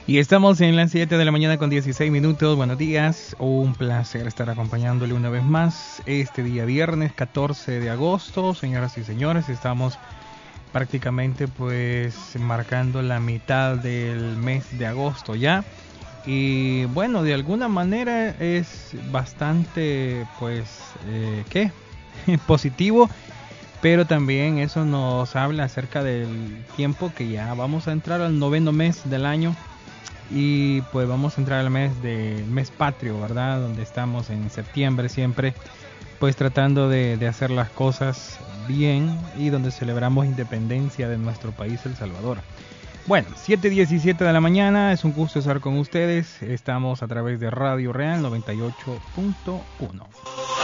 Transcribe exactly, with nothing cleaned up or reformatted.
Y estamos en las siete de la mañana con dieciséis minutos. Buenos días, un placer estar acompañándole una vez más este día viernes catorce de agosto. Señoras y señores, estamos prácticamente pues marcando la mitad del mes de agosto ya. Y bueno, de alguna manera es bastante pues, eh, ¿qué? positivo. Pero también eso nos habla acerca del tiempo que ya vamos a entrar al noveno mes del año. Y pues vamos a entrar al mes de mes patrio, ¿verdad? Donde estamos en septiembre siempre, pues tratando de, de hacer las cosas bien y donde celebramos independencia de nuestro país, El Salvador. Bueno, siete diecisiete de la mañana, es un gusto estar con ustedes. Estamos a través de Radio Real noventa y ocho punto uno.